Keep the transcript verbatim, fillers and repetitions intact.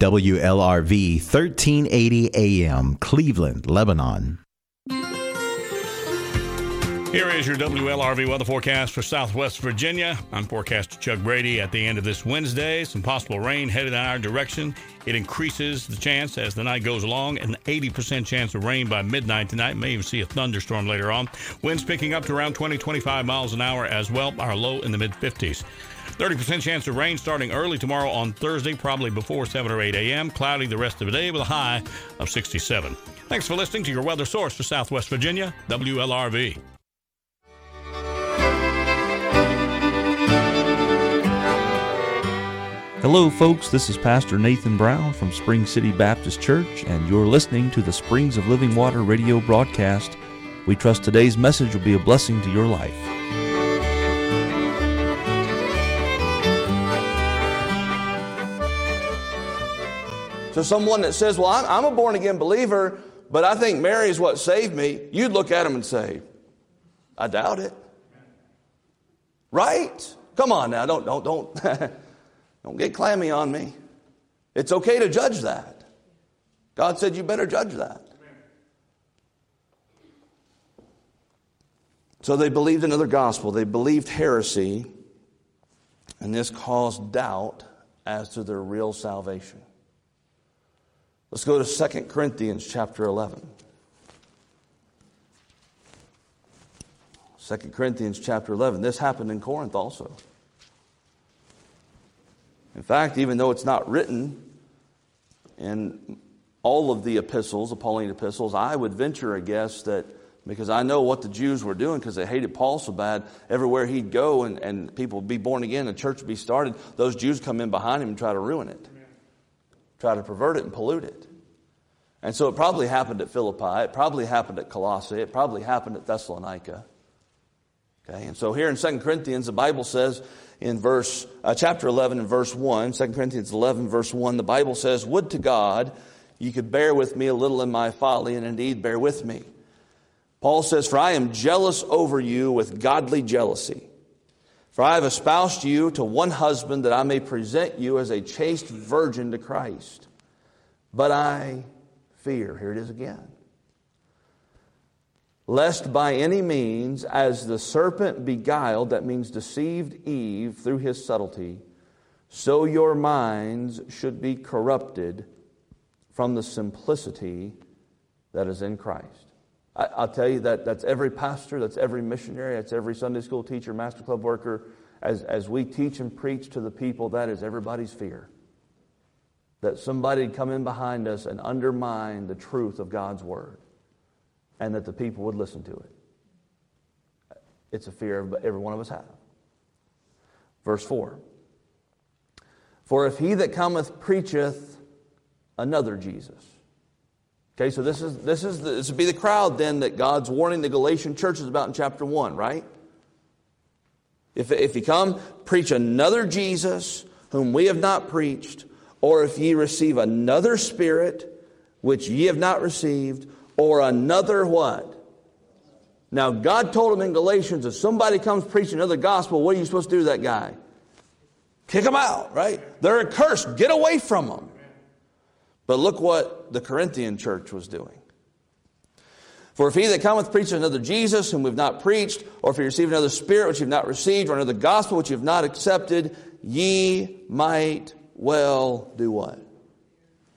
W L R V, thirteen eighty A M, Cleveland, Lebanon. Here is your W L R V weather forecast for Southwest Virginia. I'm forecaster Chuck Brady. At the end of this Wednesday, some possible rain headed in our direction. It increases the chance as the night goes along. An eighty percent chance of rain by midnight tonight. May even see a thunderstorm later on. Winds picking up to around twenty, twenty-five miles an hour as well. Our low in the mid-fifties. thirty percent chance of rain starting early tomorrow on Thursday, probably before seven or eight A M. Cloudy the rest of the day with a high of sixty-seven. Thanks for listening to your weather source for Southwest Virginia, W L R V. Hello, folks. This is Pastor Nathan Brown from Spring City Baptist Church, and you're listening to the Springs of Living Water radio broadcast. We trust today's message will be a blessing to your life. So someone that says, well, I'm, I'm a born-again believer, but I think Mary is what saved me, you'd look at them and say, I doubt it. Right? Come on now, don't, don't, don't. Don't get clammy on me. It's okay to judge that. God said you better judge that. So they believed another gospel. They believed heresy. And this caused doubt as to their real salvation. Let's go to Second Corinthians chapter eleven. Second Corinthians chapter eleven. This happened in Corinth also. In fact, even though it's not written in all of the epistles, the Pauline epistles, I would venture a guess that, because I know what the Jews were doing because they hated Paul so bad, everywhere he'd go and, and people would be born again, the church would be started, those Jews come in behind him and try to ruin it, try to pervert it and pollute it. And so it probably happened at Philippi, it probably happened at Colossae, it probably happened at Thessalonica. Okay, and so here in Second Corinthians, the Bible says in verse uh, chapter eleven and verse one, Second Corinthians eleven verse one, the Bible says, would to God you could bear with me a little in my folly, and indeed bear with me. Paul says, for I am jealous over you with godly jealousy. For I have espoused you to one husband that I may present you as a chaste virgin to Christ. But I fear, here it is again, lest by any means, as the serpent beguiled, that means deceived Eve through his subtlety, so your minds should be corrupted from the simplicity that is in Christ. I, I'll tell you that that's every pastor, that's every missionary, that's every Sunday school teacher, master club worker. As, as we teach and preach to the people, that is everybody's fear. That somebody would come in behind us and undermine the truth of God's Word, and that the people would listen to it. It's a fear every one of us have. Verse four. For if he that cometh preacheth another Jesus. Okay, so this is this is the, this would be the crowd then that God's warning the Galatian churches about in chapter one, right? If if he come preach another Jesus whom we have not preached, or if ye receive another spirit which ye have not received, or another what? Now, God told them in Galatians, if somebody comes preaching another gospel, what are you supposed to do to that guy? Kick them out, right? They're accursed. Get away from them. But look what the Corinthian church was doing. For if he that cometh preacheth another Jesus, whom we have not preached, or if he receive another spirit which you have not received, or another gospel which you have not accepted, ye might well do what?